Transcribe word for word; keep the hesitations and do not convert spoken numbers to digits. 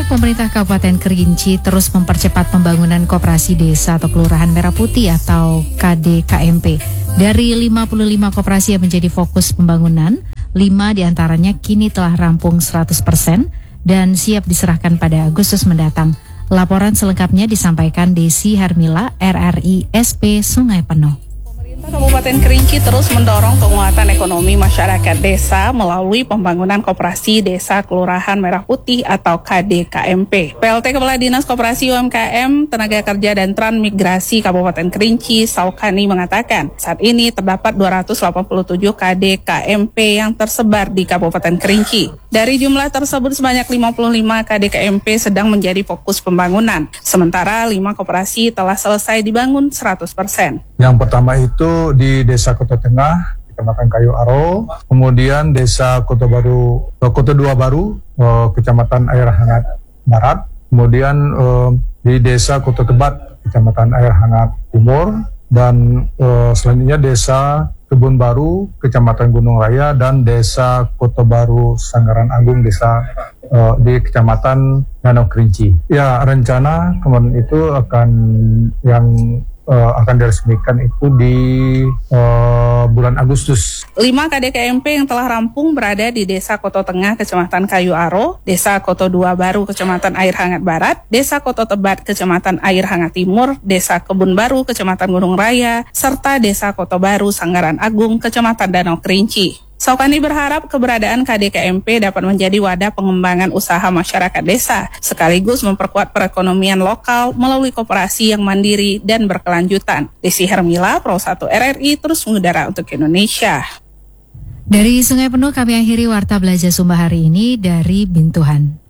pemerintah Kabupaten Kerinci terus mempercepat pembangunan koperasi desa atau kelurahan Merah Putih atau K D K M P. Dari lima puluh lima koperasi yang menjadi fokus pembangunan, lima diantaranya kini telah rampung seratus persen dan siap diserahkan pada Agustus mendatang. Laporan selengkapnya disampaikan Desi Hermila, R R I S P Sungai Penuh. Kabupaten Kerinci terus mendorong penguatan ekonomi masyarakat desa melalui pembangunan koperasi desa kelurahan Merah Putih atau K D K M P. P L T Kepala Dinas Koperasi U M K M, Tenaga Kerja dan Transmigrasi Kabupaten Kerinci, Saukani mengatakan, saat ini terdapat dua ratus delapan puluh tujuh K D K M P yang tersebar di Kabupaten Kerinci. Dari jumlah tersebut sebanyak lima puluh lima K D K M P sedang menjadi fokus pembangunan, sementara lima koperasi telah selesai dibangun seratus persen. Yang pertama itu di Desa Kota Tengah, Kecamatan Kayu Aro, kemudian Desa Kota Baru, Kota Dua Baru, Kecamatan Air Hangat Barat, kemudian eh, di Desa Kota Tebat, Kecamatan Air Hangat Timur, dan eh, selanjutnya Desa Kebun Baru, Kecamatan Gunung Raya, dan Desa Kota Baru Sanggaran Agung, Desa eh, di Kecamatan Danau Kerinci. Ya, rencana kemarin itu akan yang Uh, akan diresmikan itu di uh, bulan Agustus. Lima K D K M P yang telah rampung berada di Desa Koto Tengah, Kecamatan Kayu Aro, Desa Koto Dua Baru, Kecamatan Air Hangat Barat, Desa Koto Tebat, Kecamatan Air Hangat Timur, Desa Kebun Baru, Kecamatan Gunung Raya, serta Desa Koto Baru, Sanggaran Agung, Kecamatan Danau Kerinci. Saukani berharap keberadaan K D K M P dapat menjadi wadah pengembangan usaha masyarakat desa, sekaligus memperkuat perekonomian lokal melalui koperasi yang mandiri dan berkelanjutan. Desi Hermila, Pro satu R R I, terus mengudara untuk Indonesia. Dari Sungai Penuh kami akhiri Warta Belajar Sumba hari ini dari Bintuhan.